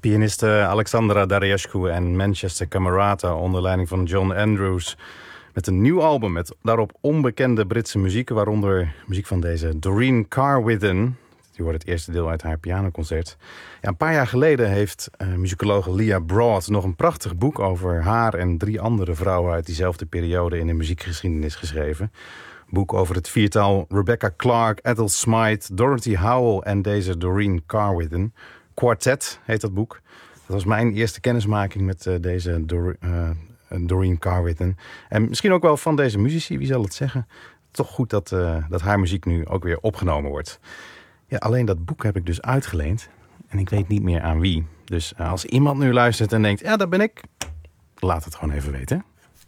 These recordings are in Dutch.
Pianiste Alexandra Dariescu en Manchester Camerata onder leiding van John Andrews. Met een nieuw album met daarop onbekende Britse muziek, waaronder muziek van deze Doreen Carwithen. Die hoort het eerste deel uit haar pianoconcert. Ja, een paar jaar geleden heeft muzikologe Leah Broad nog een prachtig boek over haar en 3 andere vrouwen uit diezelfde periode in de muziekgeschiedenis geschreven. Een boek over het viertal Rebecca Clark, Ethel Smythe, Dorothy Howell en deze Doreen Carwithen. Quartet heet dat boek. Dat was mijn eerste kennismaking met deze Doreen Carwithen. En misschien ook wel van deze muzici, wie zal het zeggen. Toch goed dat haar muziek nu ook weer opgenomen wordt. Ja, alleen dat boek heb ik dus uitgeleend. En ik weet niet meer aan wie. Dus als iemand nu luistert en denkt, ja, dat ben ik. Laat het gewoon even weten.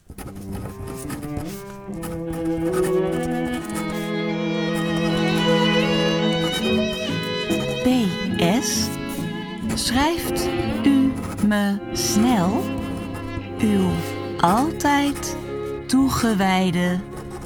PS. Schrijft u me snel uw altijd toegewijde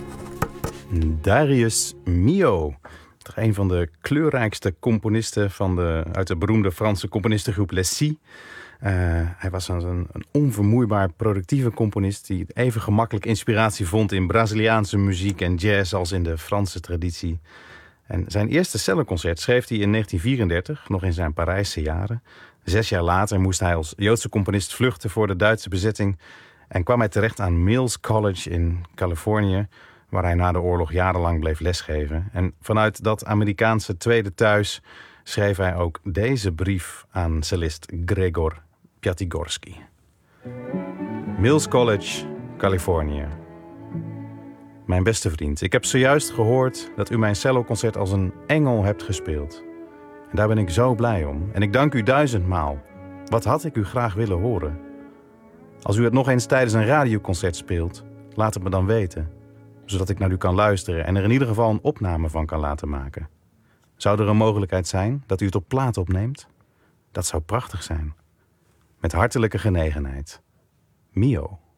Darius Milhaud. Toch een van de kleurrijkste componisten uit de beroemde Franse componistengroep Les Six. Hij was een onvermoeibaar productieve componist die even gemakkelijk inspiratie vond in Braziliaanse muziek en jazz als in de Franse traditie. En zijn eerste celloconcert schreef hij in 1934, nog in zijn Parijse jaren. 6 jaar later moest hij als Joodse componist vluchten voor de Duitse bezetting en kwam hij terecht aan Mills College in Californië, waar hij na de oorlog jarenlang bleef lesgeven. En vanuit dat Amerikaanse tweede thuis schreef hij ook deze brief aan cellist Gregor Piatigorsky. Mills College, Californië. Mijn beste vriend, ik heb zojuist gehoord dat u mijn celloconcert als een engel hebt gespeeld. En daar ben ik zo blij om. En ik dank u 1000-maal. Wat had ik u graag willen horen? Als u het nog eens tijdens een radioconcert speelt, laat het me dan weten, zodat ik naar u kan luisteren en er in ieder geval een opname van kan laten maken. Zou er een mogelijkheid zijn dat u het op plaat opneemt? Dat zou prachtig zijn. Met hartelijke genegenheid. Mio.